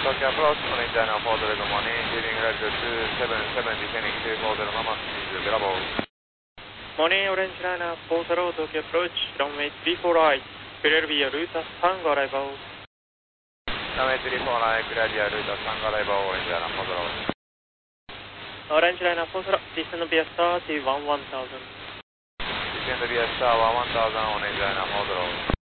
Tokyo approach, orange line 40, good morning, leaving right to 277, descending 240, Mama, please, Bravo. Morning, orange line 40, Tokyo approach, runway 34 right, clear via route Tango arrival. Runway 34 right, clear via route Tango arrival, orange line 40. Orange line 40, descend via star T11,000. Descend via star 11,000, orange line 40.